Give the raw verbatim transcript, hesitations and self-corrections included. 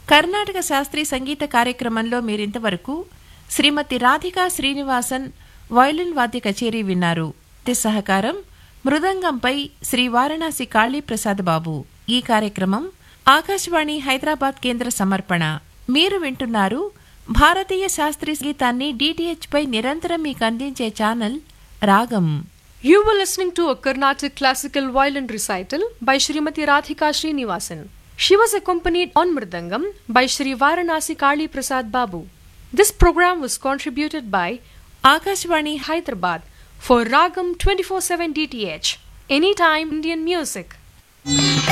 కర్ణాటక శాస్త్రీయ సంగీత కార్యక్రమంలో మీరింతవరకు శ్రీమతి రాధికా శ్రీనివాసన్ వయలిన్ వాద్య కచేరీ విన్నారు. సహకారం మృదంగంపై శ్రీ వారణాసి కాళీప్రసాద్ బాబు. ఈ కార్యక్రమం ఆకాశవాణి హైదరాబాద్ కేంద్ర సమర్పణ. మీరు వింటున్నారు భారతీయ శాస్త్రీయ సంగీతాన్ని డిటిహెచ్ పై నిరంతరం మీకు అందించే ఛానల్ రాగం. You were listening to a Carnatic classical violin recital by Srimati Radhika Srinivasan. She was accompanied on Mridangam by Sri Varanasi Kali Prasad Babu. This program was contributed by Akashvani Hyderabad for Ragam twenty-four seven D T H. Anytime Indian music.